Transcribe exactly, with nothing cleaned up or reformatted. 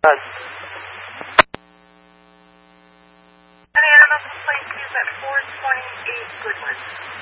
Done. And animal complaint is at four twenty-eight Goodwood.